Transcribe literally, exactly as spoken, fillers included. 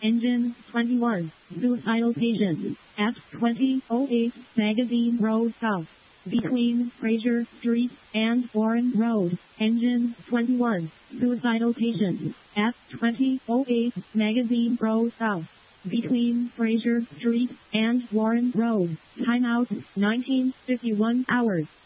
Engine twenty-one. Suicidal patient. At twenty oh eight Magazine Road South. Between Fraser Street and Warren Road. Engine twenty-one. Suicidal patient. At twenty oh eight Magazine Road South. Between Fraser Street and Warren Road. Timeout nineteen fifty-one hours.